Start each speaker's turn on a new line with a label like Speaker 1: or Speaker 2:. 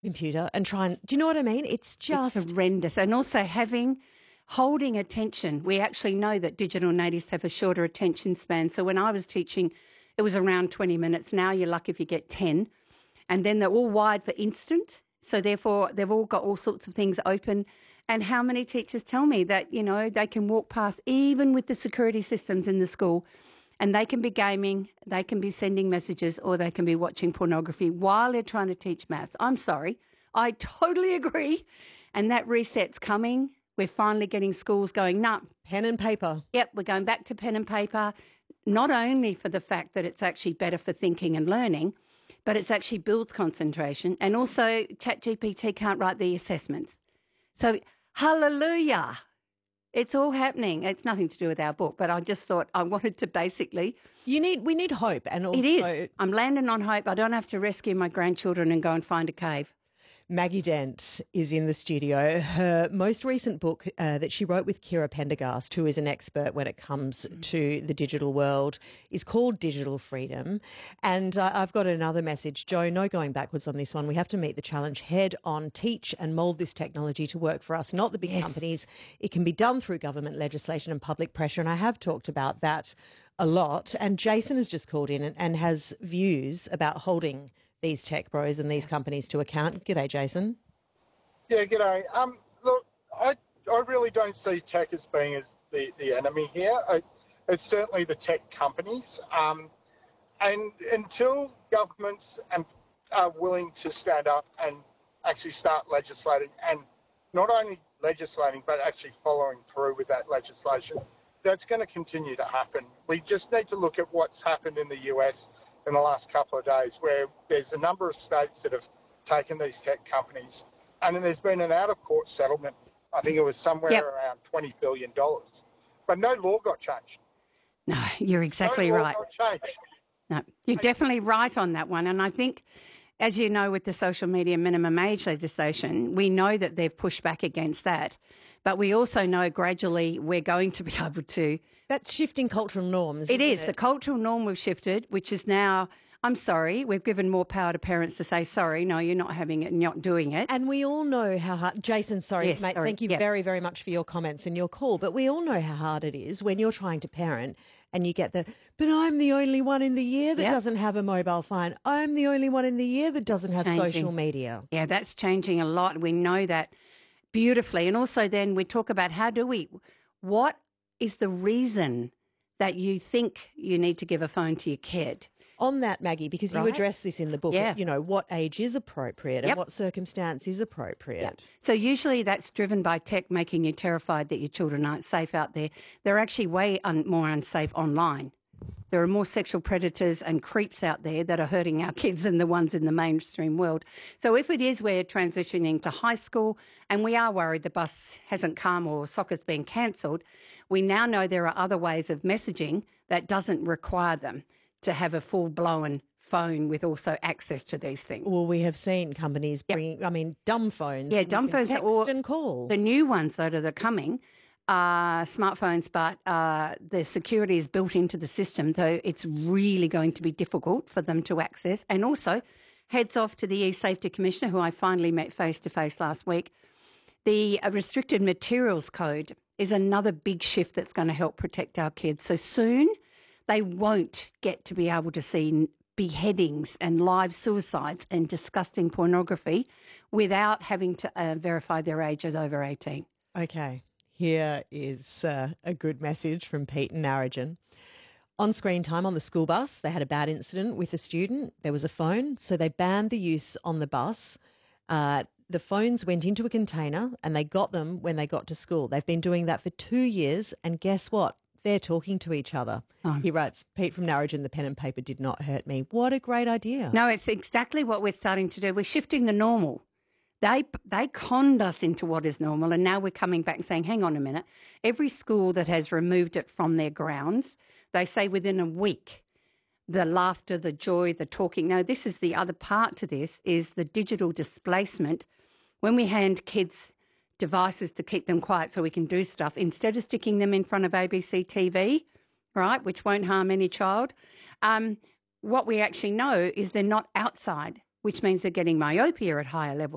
Speaker 1: computer and try and, do you know what I mean? It's
Speaker 2: horrendous. And also holding attention. We actually know that digital natives have a shorter attention span. So when I was teaching, it was around 20 minutes. Now you're lucky if you get 10. And then they're all wired for instant. So therefore, they've all got all sorts of things open. And how many teachers tell me that, they can walk past, even with the security systems in the school, and they can be gaming, they can be sending messages, or they can be watching pornography while they're trying to teach maths. I'm sorry. I totally agree. And that reset's coming. We're finally getting schools going, nah.
Speaker 1: Pen and paper.
Speaker 2: Yep, we're going back to pen and paper, not only for the fact that it's actually better for thinking and learning, but it's actually builds concentration. And also ChatGPT can't write the assessments. So hallelujah. It's all happening. It's nothing to do with our book, but I just thought I wanted to basically...
Speaker 1: We need hope. And also...
Speaker 2: It is. I'm landing on hope. I don't have to rescue my grandchildren and go and find a cave.
Speaker 1: Maggie Dent is in the studio. Her most recent book that she wrote with Kira Pendergast, who is an expert when it comes to the digital world, is called Digital Freedom. And I've got another message. Jo, no going backwards on this one. We have to meet the challenge head on, teach and mould this technology to work for us, not the big companies. It can be done through government legislation and public pressure. And I have talked about that a lot. And Jason has just called in and has views about holding these tech bros and these companies to account. G'day, Jason.
Speaker 3: Yeah, g'day. Look, I really don't see tech as being as the enemy here. It's certainly the tech companies. And until governments are willing to stand up and actually start legislating, and not only legislating, but actually following through with that legislation, that's going to continue to happen. We just need to look at what's happened in the US in the last couple of days, where there's a number of states that have taken these tech companies, and then there's been an out-of-court settlement. I think it was somewhere around $20 billion. But no law got changed.
Speaker 2: No, you're exactly right.
Speaker 3: No law got changed.
Speaker 2: No, you're definitely right on that one. And I think, as you know, with the social media minimum age legislation, we know that they've pushed back against that. But we also know gradually we're going to be able to...
Speaker 1: That's shifting cultural norms.
Speaker 2: It is. The cultural norm we've shifted, which is now, I'm sorry, we've given more power to parents to say, sorry, no, you're not having it and not doing it.
Speaker 1: And we all know how hard... Jason, sorry,
Speaker 2: yes,
Speaker 1: mate, thank you very, very much for your comments and your call. But we all know how hard it is when you're trying to parent and you get but I'm the only one in the year that doesn't have a mobile phone. I'm the only one in the year that doesn't have social media.
Speaker 2: Yeah, that's changing a lot. We know that beautifully. And also then we talk about what is the reason that you think you need to give a phone to your kid?
Speaker 1: On that, Maggie, because you address this in the book, what age is appropriate and what circumstance is appropriate.
Speaker 2: Yep. So usually that's driven by tech making you terrified that your children aren't safe out there. They're actually way more unsafe online. There are more sexual predators and creeps out there that are hurting our kids than the ones in the mainstream world. So if it is we're transitioning to high school and we are worried the bus hasn't come or soccer's been cancelled, we now know there are other ways of messaging that doesn't require them to have a full-blown phone with also access to these things.
Speaker 1: Well, we have seen companies bring, dumb phones.
Speaker 2: Yeah, dumb phones.
Speaker 1: Text and call.
Speaker 2: The new ones that are coming are smartphones, but the security is built into the system, so it's really going to be difficult for them to access. And also, heads off to the E-Safety Commissioner, who I finally met face-to-face last week. The Restricted Materials Code is another big shift that's going to help protect our kids. So soon they won't get to be able to see beheadings and live suicides and disgusting pornography without having to verify their age as over 18.
Speaker 1: Okay, here is a good message from Pete and Narrogin. On screen time on the school bus, they had a bad incident with a student. There was a phone, so they banned the use on the bus. The phones went into a container and they got them when they got to school. They've been doing that for 2 years, and guess what? They're talking to each other. Oh. He writes, Pete from Narrogin, the pen and paper did not hurt me. What a great idea.
Speaker 2: No, it's exactly what we're starting to do. We're shifting the normal. They conned us into what is normal, and now we're coming back and saying, hang on a minute. Every school that has removed it from their grounds, they say within a week, the laughter, the joy, the talking. No, this is the other part to this, is the digital displacement. When we hand kids devices to keep them quiet so we can do stuff, instead of sticking them in front of ABC TV, right, which won't harm any child, what we actually know is they're not outside, which means they're getting myopia at higher levels.